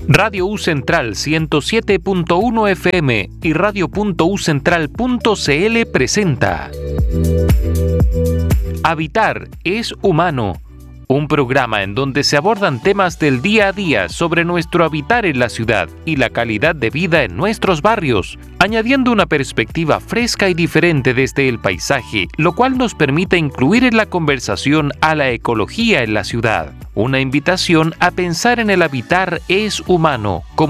Radio U Central 107.1 FM y radio.ucentral.cl presenta Habitar es humano, un programa en donde se abordan temas del día a día sobre nuestro habitar en la ciudad y la calidad de vida en nuestros barrios, añadiendo una perspectiva fresca y diferente desde el paisaje, lo cual nos permite incluir en la conversación a la ecología en la ciudad. Una invitación a pensar en el habitar es humano como